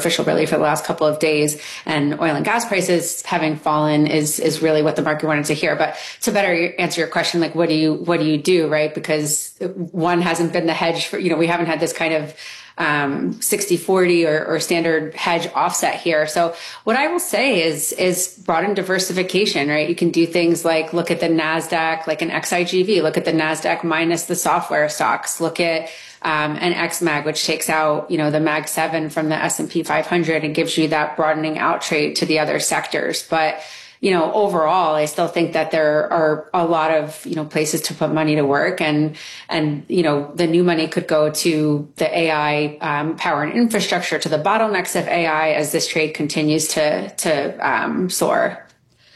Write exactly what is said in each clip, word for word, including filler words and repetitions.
superficial really for the last couple of days, and oil and gas prices having fallen is, is really what the market wanted to hear. But to better answer your question, like, what do you, what do you do, right? Because one hasn't been the hedge for, you know, we haven't had this kind of um, sixty forty or, or standard hedge offset here. So what I will say is, is broaden diversification, right? You can do things like look at the NASDAQ, like an X I G V, look at the NASDAQ minus the software stocks, look at um, an X MAG, which takes out, you know, the MAG seven from the S and P five hundred and gives you that broadening out trade to the other sectors. But you know, overall, I still think that there are a lot of, you know, places to put money to work, and, and, you know, the new money could go to the A I, um, power and infrastructure, to the bottlenecks of A I as this trade continues to, to, um, soar.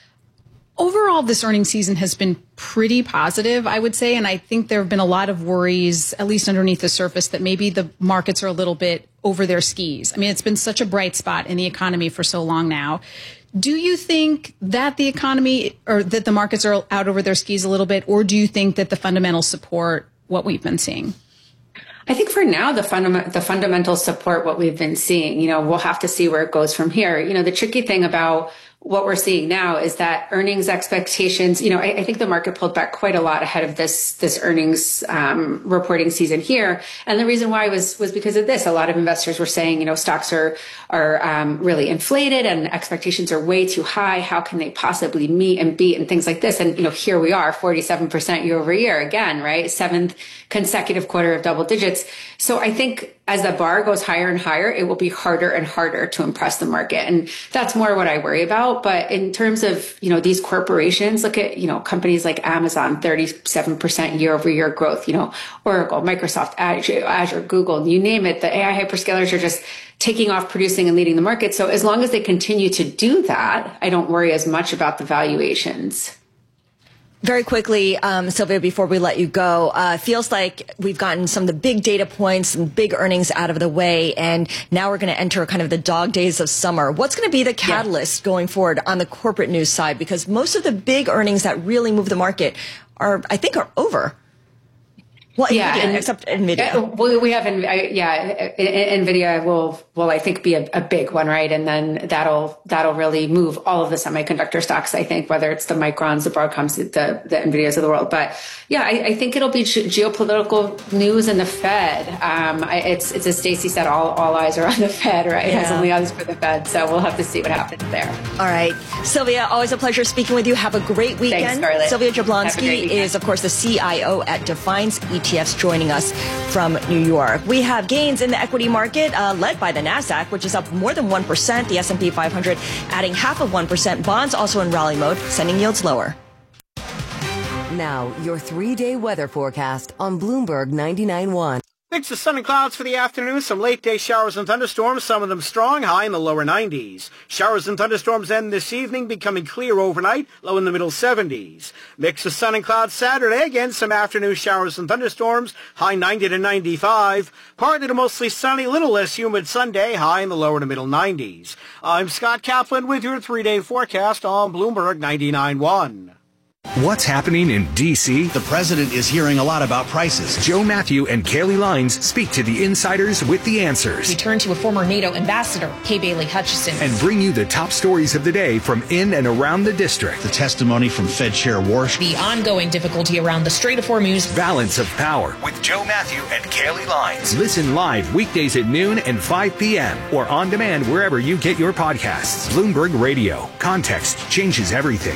Overall, this earnings season has been pretty positive, I would say. And I think there have been a lot of worries, at least underneath the surface, that maybe the markets are a little bit over their skis. I mean, it's been such a bright spot in the economy for so long now. Do you think that the economy or that the markets are out over their skis a little bit, or do you think that the fundamentals support what we've been seeing? I think for now, the fundament, the fundamentals support what we've been seeing. You know, we'll have to see where it goes from here. You know, the tricky thing about what we're seeing now is that earnings expectations, you know, I, I think the market pulled back quite a lot ahead of this, this earnings, um, reporting season here. And the reason why was, was because of this. A lot of investors were saying, you know, stocks are, are, um, really inflated and expectations are way too high. How can they possibly meet and beat and things like this? And, you know, here we are, forty-seven percent year over year again, right? Seventh consecutive quarter of double digits. So I think as the bar goes higher and higher, it will be harder and harder to impress the market. And that's more what I worry about. But in terms of, you know, these corporations, look at, you know, companies like Amazon, thirty-seven percent year over year growth, you know, Oracle, Microsoft, Azure, Azure, Google, you name it. The A I hyperscalers are just taking off, producing and leading the market. So as long as they continue to do that, I don't worry as much about the valuations. Very quickly, um, Sylvia, before we let you go, uh, feels like we've gotten some of the big data points and big earnings out of the way, and now we're going to enter kind of the dog days of summer. What's going to be the catalyst yeah. going forward on the corporate news side? Because most of the big earnings that really move the market are, I think, are over. Well, yeah, NVIDIA, and, except NVIDIA. Uh, we, we have, yeah, NVIDIA will, will I think be a, a big one, right? And then that'll, that'll really move all of the semiconductor stocks, I think, whether it's the Microns, the Broadcoms, the, the NVIDIAs of the world. But yeah, I, I think it'll be ge- geopolitical news and the Fed. Um, I, it's, it's as Stacey said, all, all eyes are on the Fed, right? Yeah. It's only eyes for the Fed. So we'll have to see what happens there. All right. Sylvia, always a pleasure speaking with you. Have a great weekend. Thanks, Scarlett. Sylvia Jablonski is, of course, the C I O at Defiance E T Fs, joining us from New York. We have gains in the equity market, uh, led by the NASDAQ, which is up more than one percent. The S and P five hundred adding half of one percent. Bonds also in rally mode, sending yields lower. Now, your three-day weather forecast on Bloomberg ninety-nine point one. Mix of sun and clouds for the afternoon. Some late-day showers and thunderstorms, some of them strong, high in the lower nineties. Showers and thunderstorms end this evening, becoming clear overnight, low in the middle seventies. Mix of sun and clouds Saturday. Again, some afternoon showers and thunderstorms, high ninety to ninety-five. Partly to mostly sunny, little less humid Sunday, high in the lower to middle nineties. I'm Scott Kaplan with your three-day forecast on Bloomberg ninety-nine point one. What's happening in D C? The president is hearing a lot about prices. Joe Matthew and Kaylee Lines speak to the insiders with the answers. We turn to a former NATO ambassador, Kay Bailey Hutchison, and bring you the top stories of the day from in and around the district. The testimony from Fed Chair Warsh. The ongoing difficulty around the Strait of Hormuz. Balance of Power with Joe Matthew and Kaylee Lines. Listen live weekdays at noon and five p.m. or on demand wherever you get your podcasts. Bloomberg Radio. Context changes everything.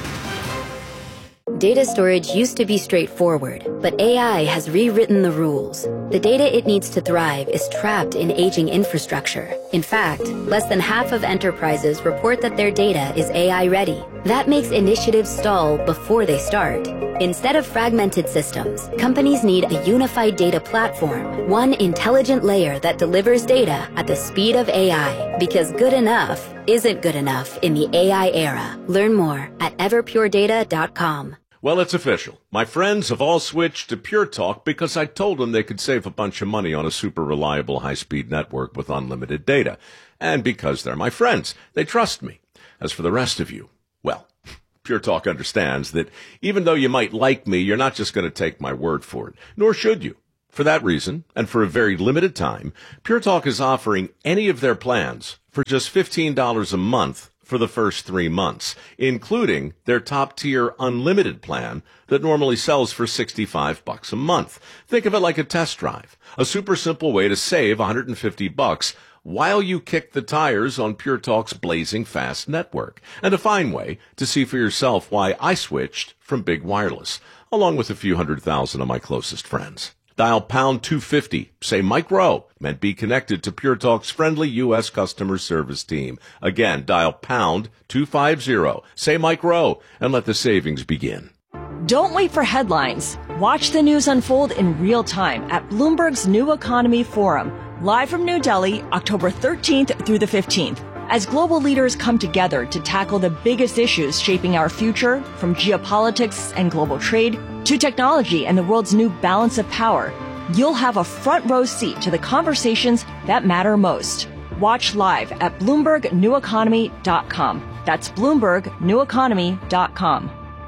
Data storage used to be straightforward, but A I has rewritten the rules. The data it needs to thrive is trapped in aging infrastructure. In fact, less than half of enterprises report that their data is A I ready. That makes initiatives stall before they start. Instead of fragmented systems, companies need a unified data platform, one intelligent layer that delivers data at the speed of A I, because good enough isn't good enough in the A I era. Learn more at everpure data dot com. Well, it's official. My friends have all switched to Pure Talk because I told them they could save a bunch of money on a super reliable high-speed network with unlimited data. And because they're my friends, they trust me. As for the rest of you, well, Pure Talk understands that even though you might like me, you're not just going to take my word for it, nor should you. For that reason, and for a very limited time, Pure Talk is offering any of their plans for just fifteen dollars a month for the first three months, including their top-tier unlimited plan that normally sells for sixty-five bucks a month. Think of it like a test drive, a super simple way to save one hundred fifty bucks while you kick the tires on Pure Talk's blazing fast network, and a fine way to see for yourself why I switched from Big Wireless, along with a few hundred thousand of my closest friends. Dial pound two fifty, say Mike Rowe, and be connected to Pure Talk's friendly U S customer service team. Again, dial pound two fifty, say Mike Rowe, and let the savings begin. Don't wait for headlines. Watch the news unfold in real time at Bloomberg's New Economy Forum, live from New Delhi, October thirteenth through the fifteenth. As global leaders come together to tackle the biggest issues shaping our future, from geopolitics and global trade to technology and the world's new balance of power, you'll have a front row seat to the conversations that matter most. Watch live at Bloomberg New Economy dot com. That's Bloomberg New Economy dot com.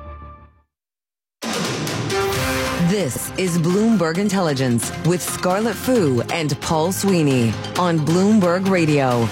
This is Bloomberg Intelligence with Scarlett Fu and Paul Sweeney on Bloomberg Radio.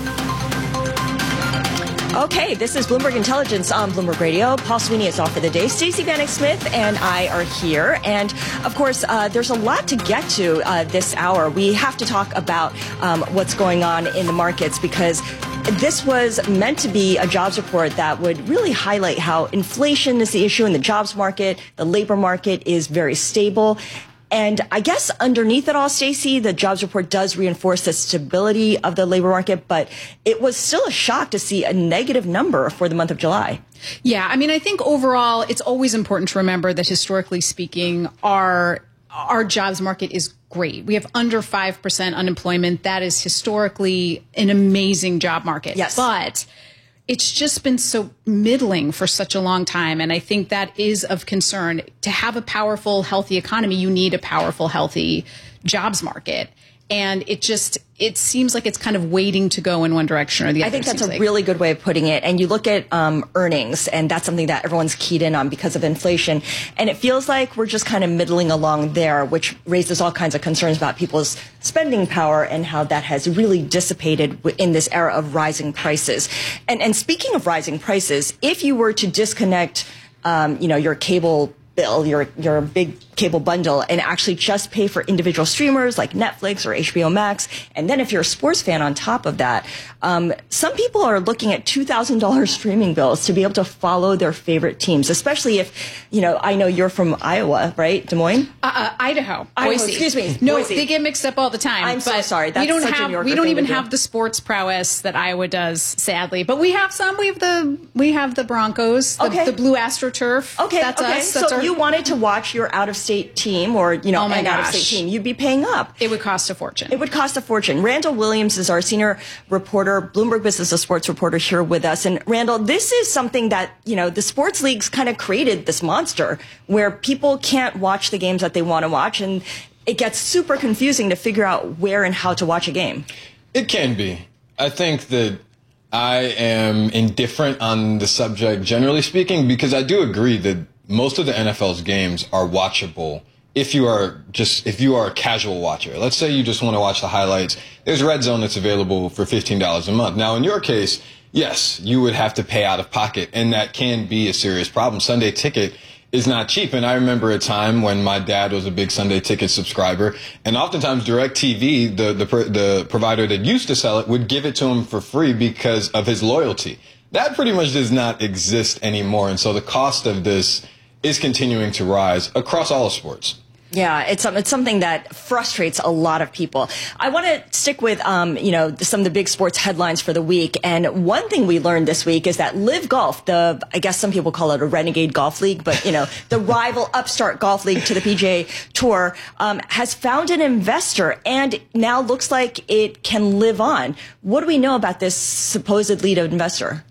Okay, this is Bloomberg Intelligence on Bloomberg Radio. Paul Sweeney is off for the day. Stacey Vanek Smith and I are here. And, of course, uh, there's a lot to get to uh, this hour. We have to talk about um, what's going on in the markets, because this was meant to be a jobs report that would really highlight how inflation is the issue in the jobs market. The labor market is very stable. And I guess underneath it all, Stacey, the jobs report does reinforce the stability of the labor market, but it was still a shock to see a negative number for the month of July. Yeah, I mean, I think overall, it's always important to remember that historically speaking, our our jobs market is great. We have under five percent unemployment. That is historically an amazing job market. Yes. But it's just been so middling for such a long time. And I think that is of concern. To have a powerful, healthy economy, you need a powerful, healthy jobs market. And it just, it seems like it's kind of waiting to go in one direction or the other. I think that's a like. really good way of putting it. And you look at um, earnings, and that's something that everyone's keyed in on because of inflation. And it feels like we're just kind of middling along there, which raises all kinds of concerns about people's spending power and how that has really dissipated in this era of rising prices. And, and speaking of rising prices, if you were to disconnect, um, you know, your cable bill, your your big cable bundle, and actually just pay for individual streamers like Netflix or H B O Max, and then if you're a sports fan on top of that, um, some people are looking at two thousand dollars streaming bills to be able to follow their favorite teams, especially if, you know, I know you're from Iowa, right? Des Moines? Uh, uh, Idaho. Idaho. Boise. Excuse me. No, Boise. they get mixed up all the time. I'm but so sorry. That's we don't such a have, New Yorker we don't thing even to do. have the sports prowess that Iowa does, sadly. But we have some. We have the we have the Broncos, the, Okay. the Blue AstroTurf. Okay, That's okay. us. That's so our, you wanted to watch your out-of-state team, or, you know, Oh my an gosh. out-of-state team, you'd be paying up. It would cost a fortune. It would cost a fortune. Randall Williams is our senior reporter, Bloomberg Business of Sports reporter here with us. And Randall, this is something that, you know, the sports leagues kind of created this monster where people can't watch the games that they want to watch. And it gets super confusing to figure out where and how to watch a game. It can be. I think that I am indifferent on the subject, generally speaking, because I do agree that most of the N F L's games are watchable if you are just, if you are a casual watcher. Let's say you just want to watch the highlights. There's Red Zone that's available for fifteen dollars a month. Now, in your case, yes, you would have to pay out of pocket, and that can be a serious problem. Sunday Ticket is not cheap. And I remember a time when my dad was a big Sunday Ticket subscriber, and oftentimes DirecTV, the, the, the provider that used to sell it, would give it to him for free because of his loyalty. That pretty much does not exist anymore. And so the cost of this is continuing to rise across all sports. Yeah, it's it's something that frustrates a lot of people. I want to stick with, um, you know, some of the big sports headlines for the week. And one thing we learned this week is that Live Golf, the, I guess some people call it a renegade golf league, but, you know, the rival upstart golf league to the P G A Tour, um, has found an investor and now looks like it can live on. What do we know about this supposed lead investor?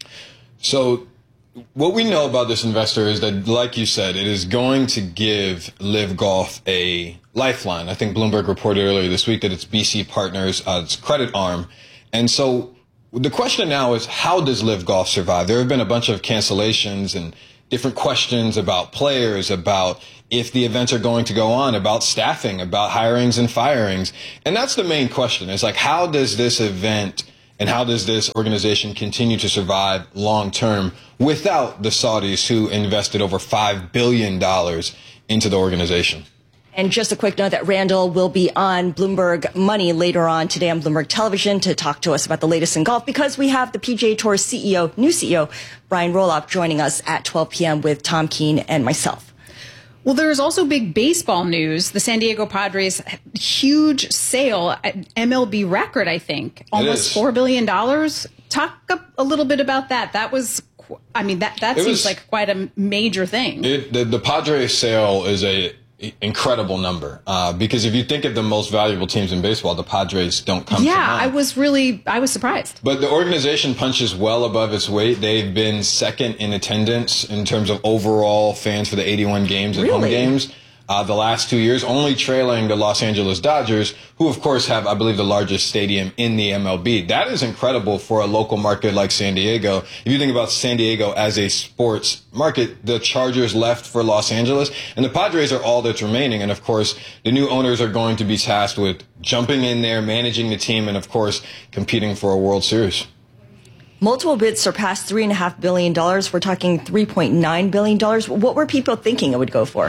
So what we know about this investor is that, like you said, it is going to give Live Golf a lifeline. I think Bloomberg reported earlier this week that it's B C Partners, uh, its credit arm. And so the question now is, how does Live Golf survive? There have been a bunch of cancellations and different questions about players, about if the events are going to go on, about staffing, about hirings and firings. And that's the main question. It's like, how does this event and how does this organization continue to survive long term without the Saudis who invested over five billion dollars into the organization? And just a quick note that Randall will be on Bloomberg Money later on today on Bloomberg Television to talk to us about the latest in golf, because we have the P G A Tour C E O, new C E O, Brian Roloff, joining us at twelve p.m. with Tom Keene and myself. Well, there is also big baseball news. The San Diego Padres, huge sale, M L B record, I think, almost four billion dollars. Talk a, a little bit about that. That was, I mean, that, that it seems was, like quite a major thing. It, the, the Padres sale is a incredible number, uh, because if you think of the most valuable teams in baseball, the Padres don't come yeah, to mind. I was really, I was surprised. But the organization punches well above its weight. They've been second in attendance in terms of overall fans for the eighty-one games and really? home games. Uh, the last two years, only trailing the Los Angeles Dodgers, who, of course, have, I believe, the largest stadium in the M L B. That is incredible for a local market like San Diego. If you think about San Diego as a sports market, the Chargers left for Los Angeles, and the Padres are all that's remaining. And, of course, the new owners are going to be tasked with jumping in there, managing the team, and, of course, competing for a World Series. Multiple bids surpassed three point five billion dollars. We're talking three point nine billion dollars. What were people thinking it would go for?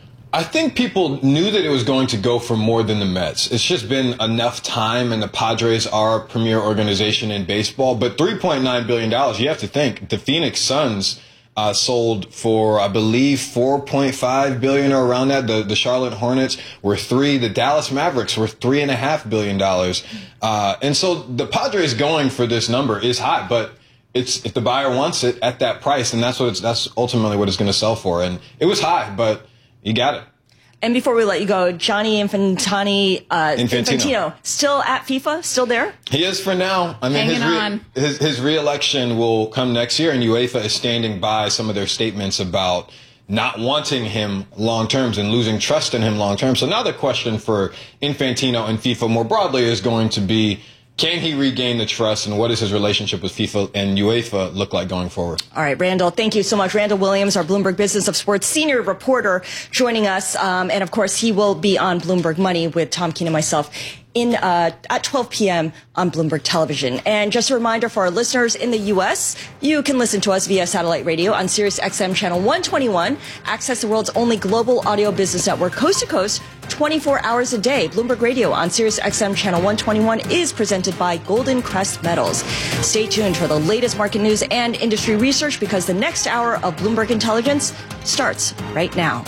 I think people knew that it was going to go for more than the Mets. It's just been enough time, and the Padres are a premier organization in baseball. But three point nine billion dollars, you have to think, the Phoenix Suns uh, sold for, I believe, four point five billion dollars or around that. The, the Charlotte Hornets were three. The Dallas Mavericks were three point five billion dollars. Uh, and so the Padres going for this number is high, but it's if the buyer wants it at that price, and that's what it's, that's ultimately what it's going to sell for. And it was high, but you got it. And before we let you go, Gianni Infantini, uh, Infantino. Infantino, still at FIFA, still there? He is for now. I mean, Hanging his, re- on. his his re-election will come next year, and UEFA is standing by some of their statements about not wanting him long terms and losing trust in him long term. So now the question for Infantino and FIFA more broadly is going to be, can he regain the trust, and what does his relationship with FIFA and UEFA look like going forward? All right, Randall, thank you so much. Randall Williams, our Bloomberg Business of Sports senior reporter, joining us. Um, and, of course, he will be on Bloomberg Money with Tom Keene and myself in uh, at twelve p.m. on Bloomberg Television. And just a reminder for our listeners in the U S, you can listen to us via satellite radio on Sirius X M channel one twenty-one. Access the world's only global audio business network coast to coast, twenty-four hours a day. Bloomberg Radio on Sirius X M channel one twenty-one is presented by Golden Crest Metals. Stay tuned for the latest market news and industry research, because the next hour of Bloomberg Intelligence starts right now.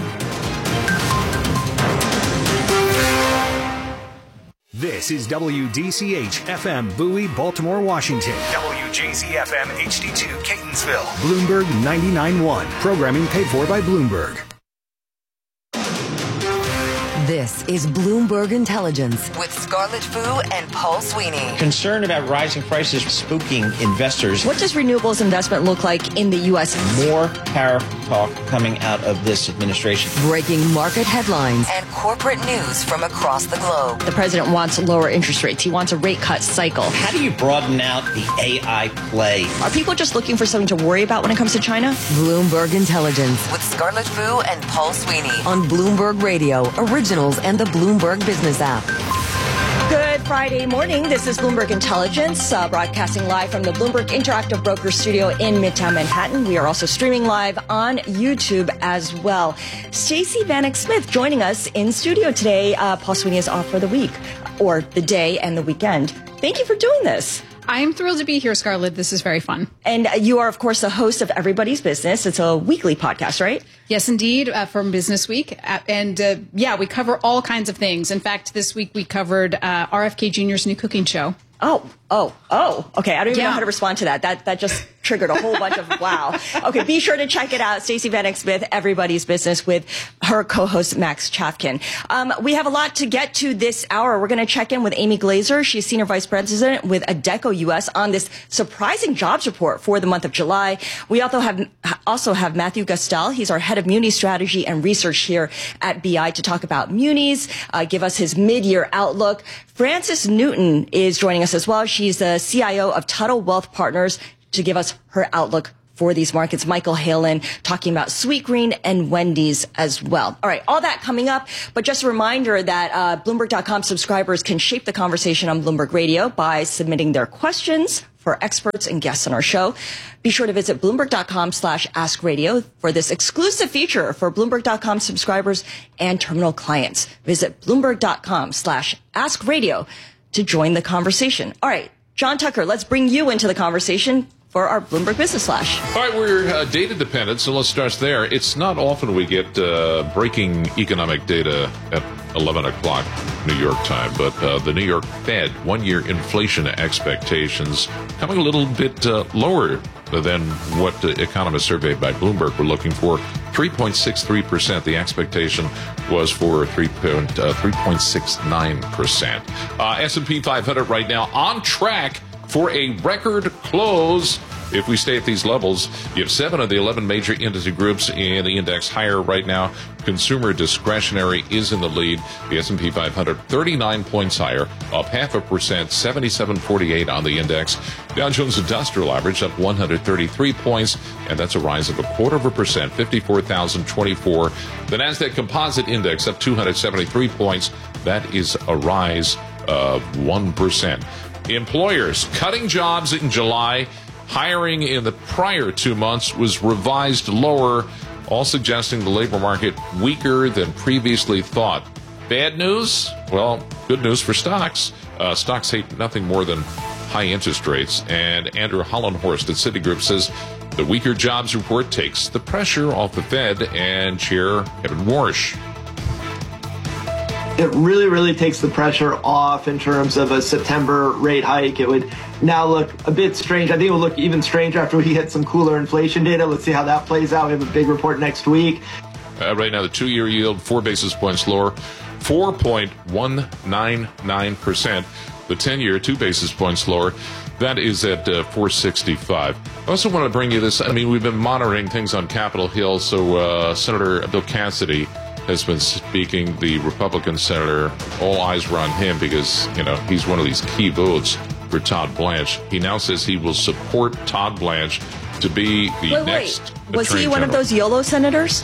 This is W D C H F M Bowie, Baltimore, Washington. W J Z F M H D two Catonsville. Bloomberg ninety-nine point one. Programming paid for by Bloomberg. This is Bloomberg Intelligence with Scarlett Fu and Paul Sweeney. Concern about rising prices spooking investors. What does renewables investment look like in the U S? More tariff talk coming out of this administration. Breaking market headlines and corporate news from across the globe. The president wants lower interest rates. He wants a rate cut cycle. How do you broaden out the A I play? Are people just looking for something to worry about when it comes to China? Bloomberg Intelligence with Scarlett Fu and Paul Sweeney on Bloomberg Radio, Originals, and the Bloomberg Business app. Good Friday morning. This is Bloomberg Intelligence, uh, broadcasting live from the Bloomberg Interactive Broker Studio in Midtown Manhattan. We are also streaming live on YouTube as well. Stacey Vanek Smith joining us in studio today. Uh, Paul Sweeney is off for the week, or the day and the weekend. Thank you for doing this. I'm thrilled to be here, Scarlett. This is very fun. And you are, of course, the host of Everybody's Business. It's a weekly podcast, right? Yes, indeed, uh, from Business Week. Uh, and uh, yeah, we cover all kinds of things. In fact, this week we covered uh, R F K Junior's new cooking show. Oh, oh, oh. Okay, I don't even yeah. know how to respond to that. That that just triggered a whole bunch of wow. Okay, be sure to check it out. Stacey Vanek Smith, Everybody's Business, with her co-host Max Chafkin. Um, we have a lot to get to this hour. We're going to check in with Amy Glazer. She's Senior Vice President with Adecco U S on this surprising jobs report for the month of July. We also have also have Matthew Gastel. He's our Head of Muni Strategy and Research here at B I to talk about munis, uh, give us his mid-year outlook. Frances Newton is joining us as well. She's the C I O of Tuttle Wealth Partners to give us her outlook for these markets. Michael Halen talking about Sweetgreen and Wendy's as well. All right, all that coming up. But just a reminder that uh, Bloomberg dot com subscribers can shape the conversation on Bloomberg Radio by submitting their questions for experts and guests on our show. Be sure to visit Bloomberg dot com slash Ask Radio for this exclusive feature for Bloomberg dot com subscribers and terminal clients. Visit Bloomberg dot com slash Ask Radio to join the conversation. All right, John Tucker, let's bring you into the conversation for our Bloomberg Business Flash. All right, we're uh, data dependent, so let's start there. It's not often we get uh, breaking economic data at eleven o'clock New York time, but uh, the New York Fed one-year inflation expectations coming a little bit uh, lower than what the economists surveyed by Bloomberg were looking for. three point six three percent. The expectation was for three point six nine percent. Uh, S and P five hundred right now on track for a record close. If we stay at these levels, you have seven of the eleven major industry groups in the index higher right now. Consumer discretionary is in the lead. The S and P five hundred, thirty-nine points higher, up half a percent, seventy-seven forty-eight on the index. Dow Jones Industrial Average up one hundred thirty-three points, and that's a rise of a quarter of a percent, fifty-four thousand twenty-four. The NASDAQ Composite Index up two hundred seventy-three points. That is a rise of one percent. Employers cutting jobs in July. Hiring in the prior two months was revised lower, all suggesting the labor market weaker than previously thought. Bad news? Well, good news for stocks. Uh, stocks hate nothing more than high interest rates. And Andrew Hollenhorst at Citigroup says the weaker jobs report takes the pressure off the Fed and Chair Kevin Warsh. It really, really takes the pressure off in terms of a September rate hike. It would now look a bit strange. I think it will look even stranger after we get some cooler inflation data. Let's see how that plays out. We have a big report next week. Uh, right now, the two-year yield, four basis points lower, four point one nine nine percent. The ten-year, two basis points lower. That is at uh, four sixty-five. I also want to bring you this. I mean, we've been monitoring things on Capitol Hill. So uh, Senator Bill Cassidy has been speaking, the Republican senator. All eyes were on him because, you know, he's one of these key votes for Todd Blanche. He now says he will support Todd Blanche to be the wait, next wait. Was he one general. of those YOLO senators?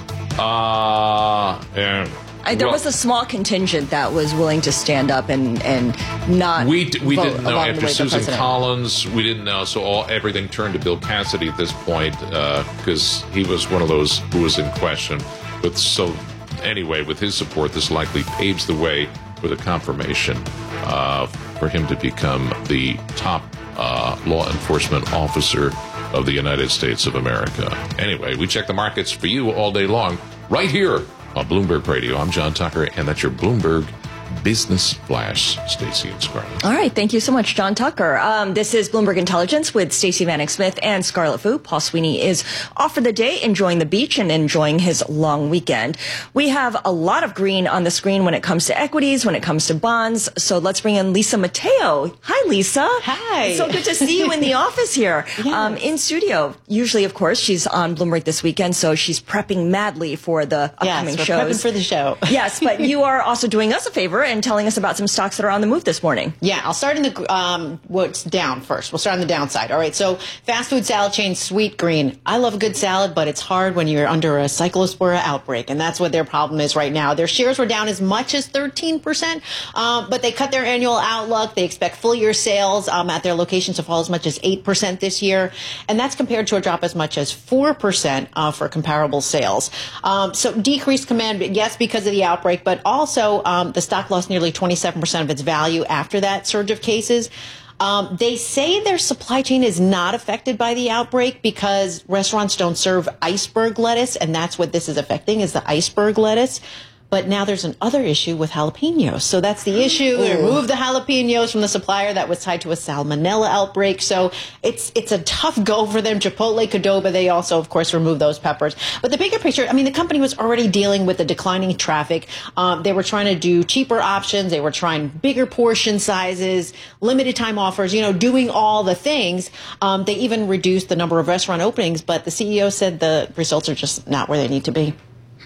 Uh, yeah. I, there well, was a small contingent that was willing to stand up and, and not we we vote didn't know along after the way Susan the Collins. We didn't know, so all everything turned to Bill Cassidy at this point because uh, he was one of those who was in question. But so. Anyway, with his support, this likely paves the way for the confirmation uh, for him to become the top uh, law enforcement officer of the United States of America. Anyway, we check the markets for you all day long, right here on Bloomberg Radio. I'm John Tucker, and that's your Bloomberg Business Flash, Stacey and Scarlett. All right. Thank you so much, John Tucker. Um, this is Bloomberg Intelligence with Stacey Vanek Smith and Scarlett Fu. Paul Sweeney is off for the day, enjoying the beach and enjoying his long weekend. We have a lot of green on the screen when it comes to equities, when it comes to bonds. So let's bring in Lisa Mateo. Hi, Lisa. Hi. So good to see you in the office here, yes. um, in studio. Usually, of course, she's on Bloomberg this weekend, so she's prepping madly for the upcoming yes, we're shows. Prepping for the show. Yes, but you are also doing us a favor and telling us about some stocks that are on the move this morning. Yeah, I'll start in the um, what's down first. We'll start on the downside. All right, so fast food salad chain Sweetgreen. I love a good salad, but it's hard when you're under a cyclospora outbreak, and that's what their problem is right now. Their shares were down as much as thirteen percent, um, but they cut their annual outlook. They expect full year sales um, at their locations to fall as much as eight percent this year, and that's compared to a drop as much as four percent uh, for comparable sales. Um, so decreased command, yes, because of the outbreak, but also um, the stock lost nearly twenty-seven percent of its value after that surge of cases. Um, they say their supply chain is not affected by the outbreak because restaurants don't serve iceberg lettuce, and that's what this is affecting, is the iceberg lettuce. But now there's an other issue with jalapenos. So that's the issue. They removed the jalapenos from the supplier that was tied to a salmonella outbreak. So it's it's a tough go for them. Chipotle, Qdoba, they also, of course, removed those peppers. But the bigger picture, I mean, the company was already dealing with the declining traffic. Um, they were trying to do cheaper options. They were trying bigger portion sizes, limited time offers, you know, doing all the things. Um, they even reduced the number of restaurant openings. But the C E O said the results are just not where they need to be.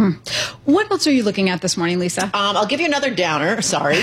Hmm. What else are you looking at this morning, Lisa? Um, I'll give you another downer. Sorry.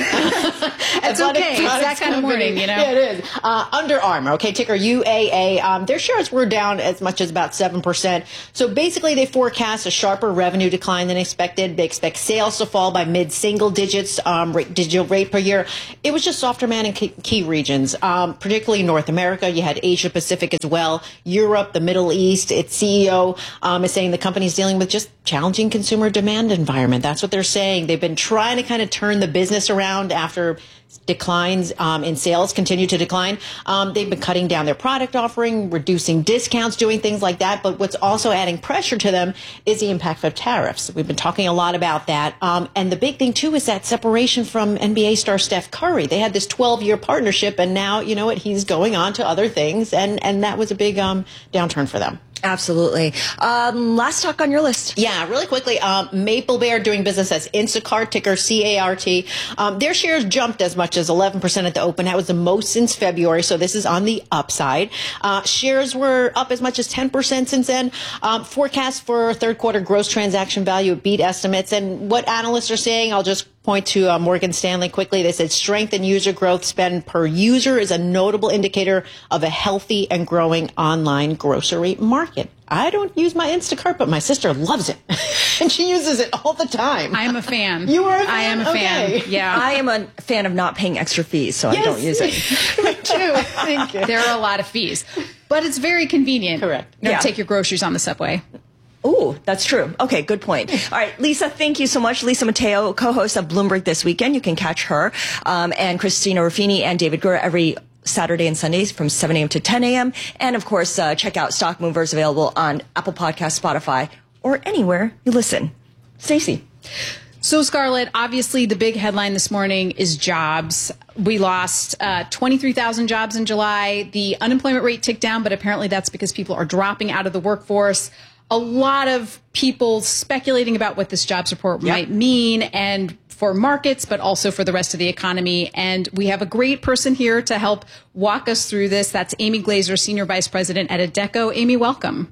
It's okay. It's that kind of morning, you know? Yeah, it is. Uh, Under Armour, okay, ticker U A A. Um, their shares were down as much as about seven percent. So basically, they forecast a sharper revenue decline than expected. They expect sales to fall by mid-single digits, um, rate, digital rate per year. It was just softer demand in key, key regions, um, particularly North America. You had Asia Pacific as well, Europe, the Middle East. Its C E O um, is saying the company's dealing with just challenging consumer demand environment. That's what they're saying. They've been trying to kind of turn the business around after declines um, in sales continue to decline. Um, they've been cutting down their product offering, reducing discounts, doing things like that. But what's also adding pressure to them is the impact of tariffs. We've been talking a lot about that. Um, and the big thing, too, is that separation from N B A star Steph Curry. They had this twelve-year partnership, and now, you know what, he's going on to other things. And, and that was a big um, downturn for them. Absolutely. Um, last talk on your list. Yeah, really quickly. Um, Maple Bear doing business as Instacart, ticker C A R T. Um, their shares jumped as much as eleven percent at the open. That was the most since February, so this is on the upside. Uh, shares were up as much as ten percent since then. Um, forecast for third quarter gross transaction value beat estimates. And what analysts are saying, I'll just point to uh, Morgan Stanley quickly. They said strength in user growth spend per user is a notable indicator of a healthy and growing online grocery market. I don't use my Instacart, but my sister loves it. And she uses it all the time. I am a fan. You are a fan? I am a okay. fan. Yeah. I am a fan of not paying extra fees, so yes. I don't use it. Me too. Thank you. There are a lot of fees, but it's very convenient. Correct. You don't Yeah. take your groceries on the subway. Ooh, that's true. Okay, good point. All right, Lisa, thank you so much. Lisa Mateo, co-host of Bloomberg This Weekend. You can catch her um, and Christina Ruffini and David Gura every Saturday and Sundays from seven a.m. to ten a.m. And, of course, uh, check out Stock Movers, available on Apple Podcasts, Spotify, or anywhere you listen. Stacey. So, Scarlett, obviously the big headline this morning is jobs. We lost uh, twenty-three thousand jobs in July. The unemployment rate ticked down, but apparently that's because people are dropping out of the workforce. A lot of people speculating about what this jobs report yep. might mean, and for markets, but also for the rest of the economy. And we have a great person here to help walk us through this. That's Amy Glazer, Senior Vice President at Adecco. Amy, welcome.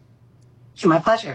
My pleasure.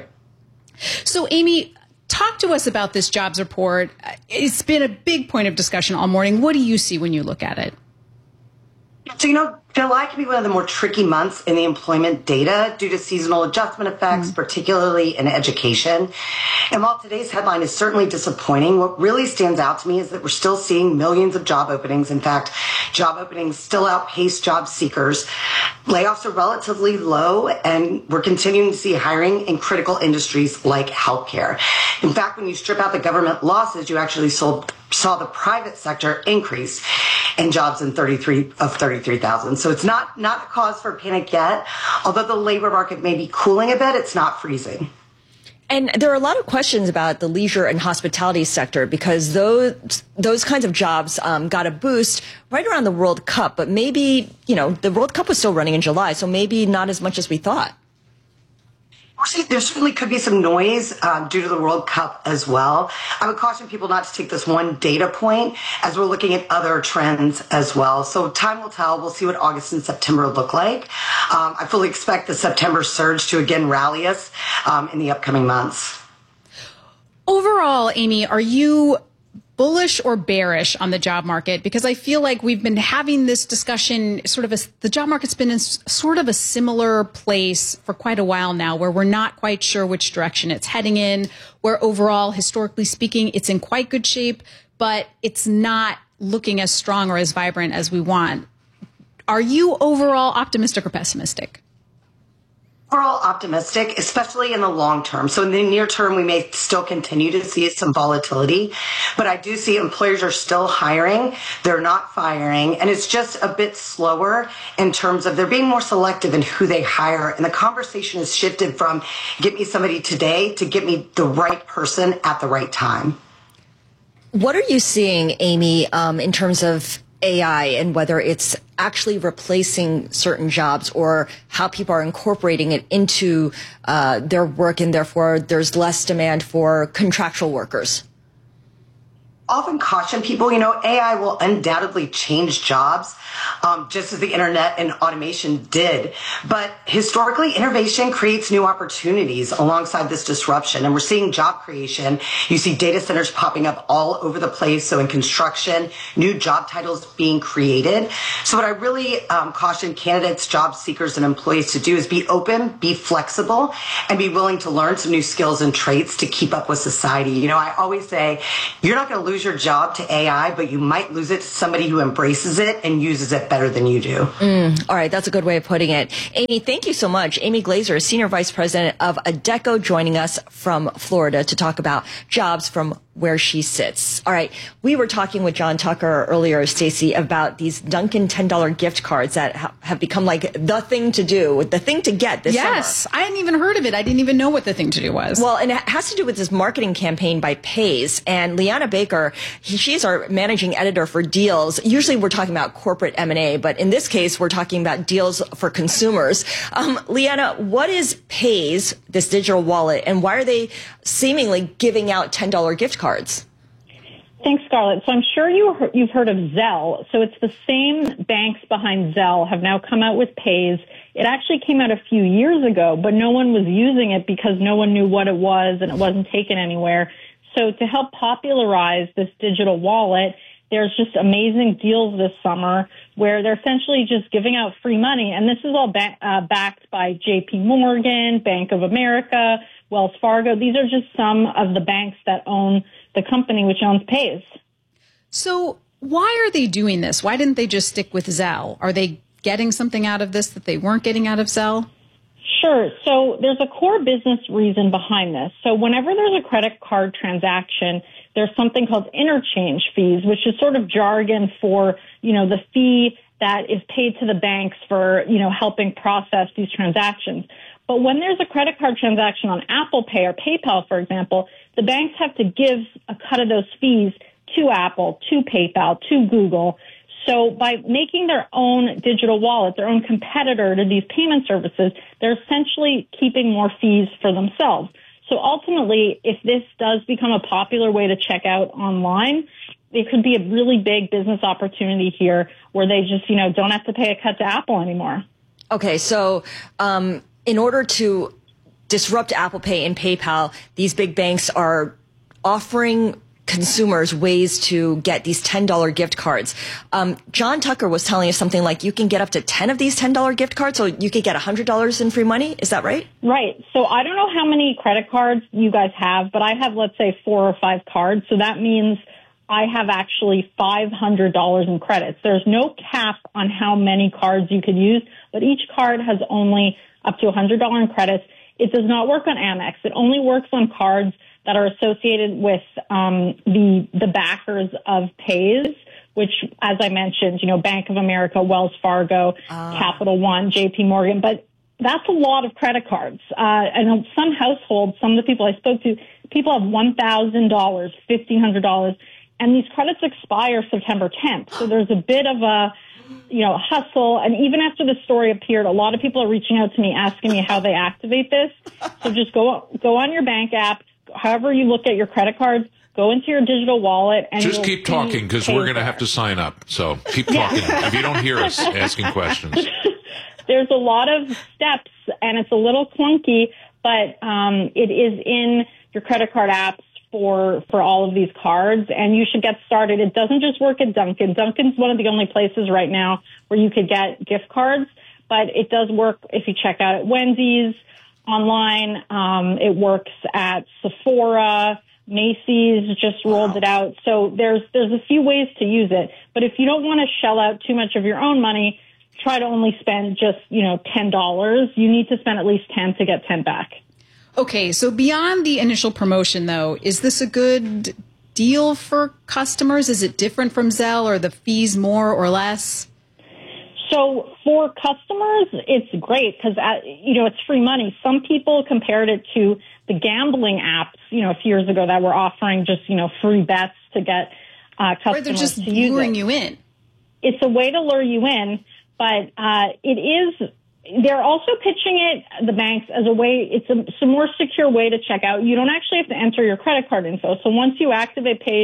So, Amy, talk to us about this jobs report. It's been a big point of discussion all morning. What do you see when you look at it? So, you know, July can be one of the more tricky months in the employment data due to seasonal adjustment effects, mm. particularly in education. And while today's headline is certainly disappointing, what really stands out to me is that we're still seeing millions of job openings. In fact, job openings still outpace job seekers. Layoffs are relatively low, and we're continuing to see hiring in critical industries like healthcare. In fact, when you strip out the government losses, you actually sold, saw the private sector increase in jobs in thirty-three of thirty-three thousand. So it's not, not a cause for panic yet. Although the labor market may be cooling a bit, it's not freezing. And there are a lot of questions about the leisure and hospitality sector, because those those kinds of jobs um, got a boost right around the World Cup. But maybe, you know, the World Cup was still running in July, so maybe not as much as we thought. There certainly could be some noise um, due to the World Cup as well. I would caution people not to take this one data point, as we're looking at other trends as well. So time will tell. We'll see what August and September look like. Um, I fully expect the September surge to again rally us um, in the upcoming months. Overall, Amy, are you bullish or bearish on the job market? Because I feel like we've been having this discussion, sort of a, the job market's been in sort of a similar place for quite a while now, where we're not quite sure which direction it's heading in, where overall, historically speaking, it's in quite good shape, but it's not looking as strong or as vibrant as we want. Are you overall optimistic or pessimistic? Overall optimistic, especially in the long term. So in the near term, we may still continue to see some volatility, but I do see employers are still hiring. They're not firing, and it's just a bit slower in terms of they're being more selective in who they hire. And the conversation has shifted from get me somebody today to get me the right person at the right time. What are you seeing, Amy, um, in terms of A I and whether it's actually replacing certain jobs, or how people are incorporating it into uh, their work, and therefore there's less demand for contractual workers? often caution people, you know, A I will undoubtedly change jobs, um, just as the internet and automation did. But historically, innovation creates new opportunities alongside this disruption. And we're seeing job creation. You see data centers popping up all over the place. So in construction, new job titles being created. So what I really um, caution candidates, job seekers, and employees to do is be open, be flexible, and be willing to learn some new skills and traits to keep up with society. You know, I always say, you're not going to lose your job to A I, but you might lose it to somebody who embraces it and uses it better than you do. Mm, all right, that's a good way of putting it. Amy, thank you so much. Amy Glazer, Senior Vice President of Adecco, joining us from Florida to talk about jobs from where she sits. All right, we were talking with John Tucker earlier, Stacey, about these Dunkin' ten dollar gift cards that ha- have become like the thing to do, the thing to get this summer. Yes, I hadn't even heard of it. I didn't even know what the thing to do was. Well, and it has to do with this marketing campaign by Paze. And Liana Baker, he, she's our managing editor for Deals. Usually we're talking about corporate M and A, but in this case, we're talking about deals for consumers. Um, Liana, what is Paze, this digital wallet, and why are they seemingly giving out ten dollar gift cards? Cards. Thanks, Scarlett. So I'm sure you, you've heard of Zelle. So it's the same banks behind Zelle have now come out with Paze. It actually came out a few years ago, but no one was using it because no one knew what it was and it wasn't taken anywhere. So to help popularize this digital wallet, there's just amazing deals this summer where they're essentially just giving out free money. And this is all ba- uh, backed by J P Morgan, Bank of America, Wells Fargo. These are just some of the banks that own the company which owns Paze. So why are they doing this? Why didn't they just stick with Zelle? Are they getting something out of this that they weren't getting out of Zelle? Sure. So there's a core business reason behind this. So whenever there's a credit card transaction, there's something called interchange fees, which is sort of jargon for, you know, the fee that is paid to the banks for, you know, helping process these transactions. But when there's a credit card transaction on Apple Pay or PayPal, for example, the banks have to give a cut of those fees to Apple, to PayPal, to Google. So by making their own digital wallet, their own competitor to these payment services, they're essentially keeping more fees for themselves. So ultimately, if this does become a popular way to check out online, there could be a really big business opportunity here where they just, you know, don't have to pay a cut to Apple anymore. Okay, so um, in order to disrupt Apple Pay and PayPal, these big banks are offering consumers ways to get these ten dollar gift cards. Um, John Tucker was telling us something like you can get up to ten of these ten dollar gift cards, so you could get one hundred dollars in free money. Is that right? Right. So I don't know how many credit cards you guys have, but I have, let's say, four or five cards. So that means I have actually five hundred dollars in credits. There's no cap on how many cards you could use, but each card has only up to one hundred dollars in credits. It does not work on Amex. It only works on cards that are associated with um, the the backers of Paze, which, as I mentioned, you know, Bank of America, Wells Fargo, uh. Capital One, J P Morgan. But that's a lot of credit cards. Uh, and some households, some of the people I spoke to, people have one thousand dollars, fifteen hundred dollars, and these credits expire September tenth. So there's a bit of a, you know, hustle. And even after the story appeared, a lot of people are reaching out to me asking me how they activate this. So just go go on your bank app. However you look at your credit cards, go into your digital wallet and just keep talking because we're going to have to sign up. So keep talking. If you don't hear us asking questions. There's a lot of steps and it's a little clunky, but um, it is in your credit card apps for for all of these cards, and you should get started. It doesn't just work at Dunkin'. Dunkin's one of the only places right now where you could get gift cards, but it does work if you check out at Wendy's online. Um, it works at Sephora. Macy's just rolled wow. it out. So there's there's a few ways to use it. But if you don't want to shell out too much of your own money, try to only spend just, you know, ten dollars. You need to spend at least ten to get ten back. Okay, so beyond the initial promotion, though, is this a good deal for customers? Is it different from Zelle? Or the fees more or less? So for customers, it's great because, you know, it's free money. Some people compared it to the gambling apps, you know, a few years ago that were offering just, you know, free bets to get uh, customers or they're just to use luring it. you in. It's a way to lure you in, but uh, it is. They're also pitching it, the banks, as a way. It's a, it's a more secure way to check out. You don't actually have to enter your credit card info. So once you activate Paze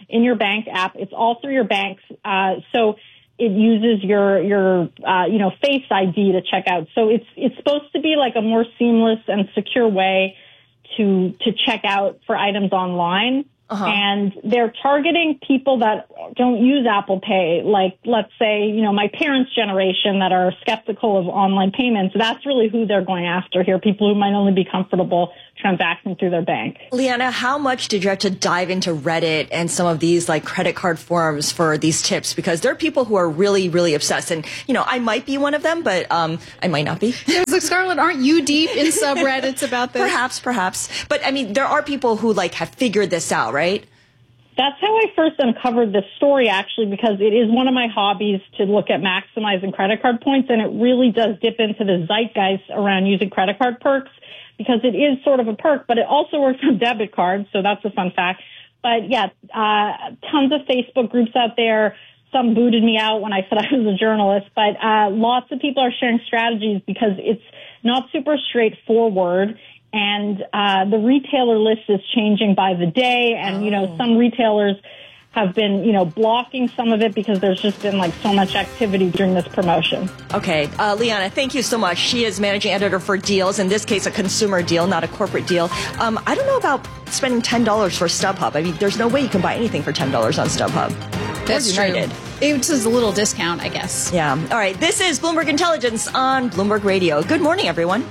in your bank app. It's all through your banks. Uh, so it uses your, your, uh, you know, Face I D to check out. So it's, it's supposed to be like a more seamless and secure way to, to check out for items online. Uh-huh. And they're targeting people that don't use Apple Pay, like, let's say, you know, my parents' generation that are skeptical of online payments. That's really who they're going after here, people who might only be comfortable transacting through their bank. Leanna, how much did you have to dive into Reddit and some of these, like, credit card forums for these tips? Because there are people who are really, really obsessed. And, you know, I might be one of them, but um, I might not be. Yeah, like, Scarlett, aren't you deep in subreddits about this? Perhaps, perhaps. But, I mean, there are people who, like, have figured this out, right? That's how I first uncovered this story, actually, because it is one of my hobbies to look at maximizing credit card points, and it really does dip into the zeitgeist around using credit card perks, because it is sort of a perk, but it also works on debit cards, so that's a fun fact. But yeah, uh, tons of Facebook groups out there. Some booted me out when I said I was a journalist, but uh, lots of people are sharing strategies because it's not super straightforward. And uh, the retailer list is changing by the day. And, you know, some retailers have been, you know, blocking some of it because there's just been, like, so much activity during this promotion. Okay. Uh, Leanna, thank you so much. She is managing editor for Deals, in this case, a consumer deal, not a corporate deal. Um, I don't know about spending ten dollars for StubHub. I mean, there's no way you can buy anything for ten dollars on StubHub. That's true. It's a little discount, I guess. Yeah. All right. This is Bloomberg Intelligence on Bloomberg Radio. Good morning, everyone.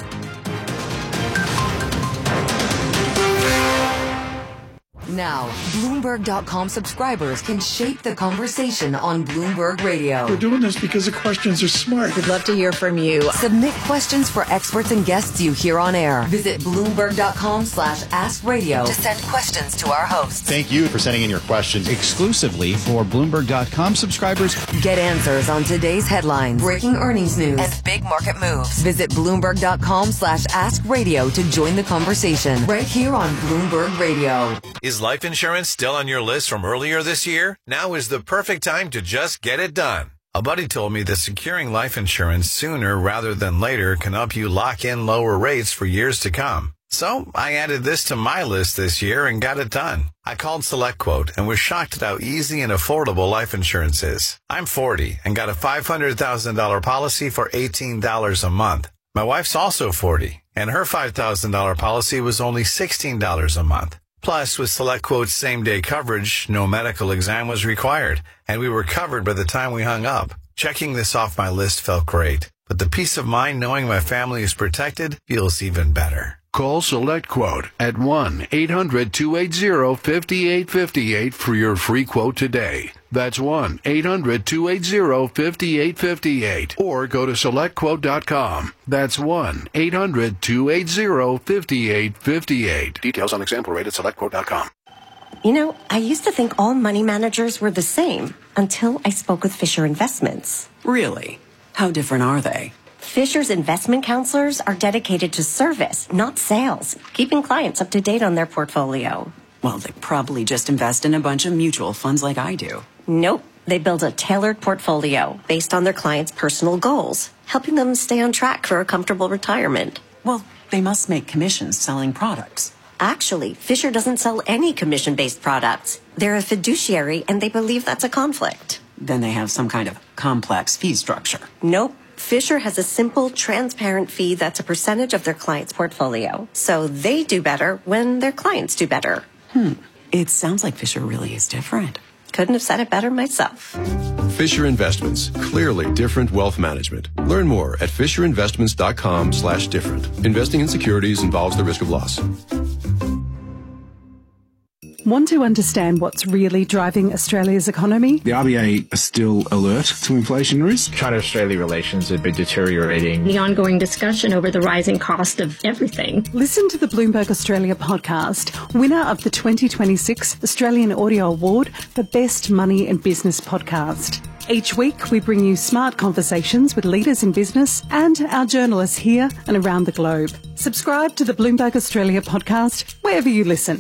Now, Bloomberg dot com subscribers can shape the conversation on Bloomberg Radio. We're doing this because the questions are smart. We'd love to hear from you. Submit questions for experts and guests you hear on air. Visit Bloomberg dot com slash ask radio to send questions to our hosts. Thank you for sending in your questions exclusively for Bloomberg dot com subscribers. Get answers on today's headlines, breaking earnings news, and big market moves. Visit Bloomberg dot com slash ask radio to join the conversation right here on Bloomberg Radio. Is life insurance still on your list from earlier this year? Now is the perfect time to just get it done. A buddy told me that securing life insurance sooner rather than later can help you lock in lower rates for years to come. So I added this to my list this year and got it done. I called SelectQuote and was shocked at how easy and affordable life insurance is. I'm forty and got a five hundred thousand dollars policy for eighteen dollars a month. My wife's also forty and her five thousand dollars policy was only sixteen dollars a month. Plus, with SelectQuote's same-day coverage, no medical exam was required, and we were covered by the time we hung up. Checking this off my list felt great, but the peace of mind knowing my family is protected feels even better. Call SelectQuote at one eight hundred two eight zero five eight five eight for your free quote today. That's one eight hundred two eight zero five eight five eight. Or go to select quote dot com. That's one eight hundred two eight zero five eight five eight. Details on example rate at select quote dot com. You know, I used to think all money managers were the same until I spoke with Fisher Investments. Really? How different are they? Fisher's investment counselors are dedicated to service, not sales, keeping clients up to date on their portfolio. Well, they probably just invest in a bunch of mutual funds like I do. Nope. They build a tailored portfolio based on their clients' personal goals, helping them stay on track for a comfortable retirement. Well, they must make commissions selling products. Actually, Fisher doesn't sell any commission-based products. They're a fiduciary, and they believe that's a conflict. Then they have some kind of complex fee structure. Nope. Fisher has a simple, transparent fee that's a percentage of their client's portfolio. So they do better when their clients do better. Hmm. It sounds like Fisher really is different. Couldn't have said it better myself. Fisher Investments. Clearly different wealth management. Learn more at fisher investments dot com slash different. Investing in securities involves the risk of loss. Want to understand what's really driving Australia's economy? The R B A are still alert to inflation risk. China-Australia relations have been deteriorating. The ongoing discussion over the rising cost of everything. Listen to the Bloomberg Australia podcast, winner of the twenty twenty-six Australian Audio Award for Best Money and Business Podcast. Each week, we bring you smart conversations with leaders in business and our journalists here and around the globe. Subscribe to the Bloomberg Australia podcast wherever you listen.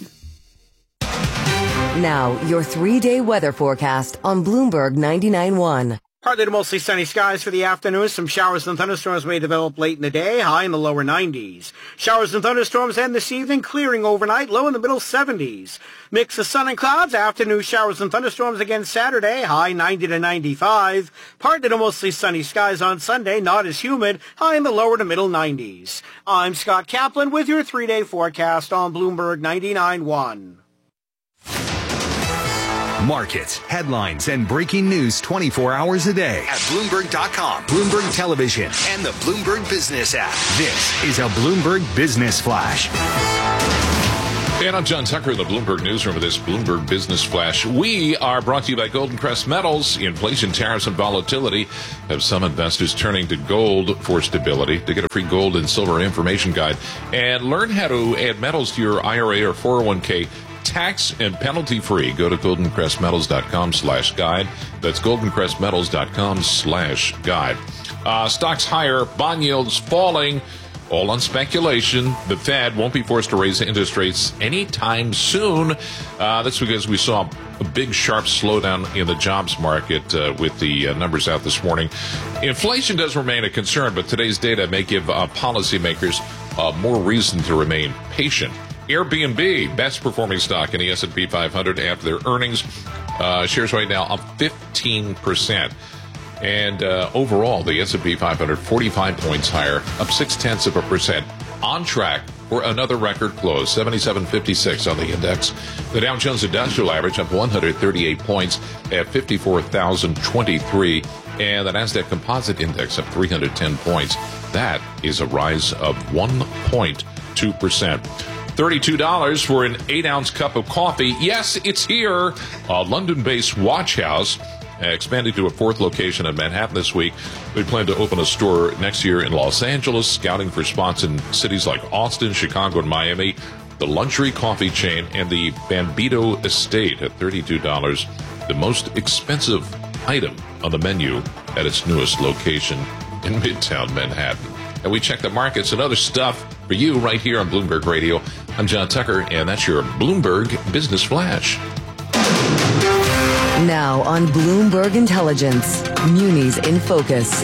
Now, your three-day weather forecast on Bloomberg ninety-nine point one. Partly to mostly sunny skies for the afternoon. Some showers and thunderstorms may develop late in the day, high in the lower nineties. Showers and thunderstorms end this evening, clearing overnight, low in the middle seventies. Mix of sun and clouds, afternoon showers and thunderstorms again Saturday, high ninety to ninety-five. Partly to mostly sunny skies on Sunday, not as humid, high in the lower to middle nineties. I'm Scott Kaplan with your three-day forecast on Bloomberg ninety-nine point one. Markets, headlines, and breaking news twenty-four hours a day at Bloomberg dot com, Bloomberg Television, and the Bloomberg Business app. This is a Bloomberg Business Flash. And I'm John Tucker in the Bloomberg Newsroom of this Bloomberg Business Flash. We are brought to you by Golden Crest Metals. Inflation, tariffs, and volatility have some investors turning to gold for stability. To get a free gold and silver information guide and learn how to add metals to your I R A or four oh one k tax and penalty free, go to golden crest metals dot com slash guide. That's golden crest metals dot com slash guide. Uh, stocks higher, bond yields falling. All on speculation. The Fed won't be forced to raise interest rates anytime soon. Uh, that's because we saw a big, sharp slowdown in the jobs market uh, with the uh, numbers out this morning. Inflation does remain a concern, but today's data may give uh, policymakers uh, more reason to remain patient. Airbnb, best performing stock in the S and P five hundred after their earnings. Uh, shares right now up fifteen percent. And uh, overall, the S and P five hundred, forty-five points higher, up six-tenths of a percent, on track for another record close, seventy-seven fifty-six on the index. The Dow Jones Industrial Average up one hundred thirty-eight points at fifty-four thousand twenty-three, and the Nasdaq Composite Index up three hundred ten points. That is a rise of one point two percent. thirty-two dollars for an eight-ounce cup of coffee. Yes, it's here. A London-based watch house expanding to a fourth location in Manhattan this week. They plan to open a store next year in Los Angeles, scouting for spots in cities like Austin, Chicago, and Miami. The luxury coffee chain and the Bambito Estate at thirty-two dollars, the most expensive item on the menu at its newest location in Midtown Manhattan. And we check the markets and other stuff for you right here on Bloomberg Radio. I'm John Tucker, and that's your Bloomberg Business Flash. Now on Bloomberg Intelligence, Munis in Focus.